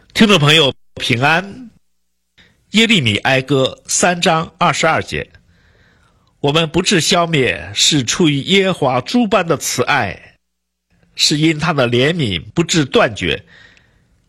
听众朋友平安。耶利米哀歌3章22节，我们不致消灭，是出于耶和华诸般的慈爱，是因他的怜悯不致断绝，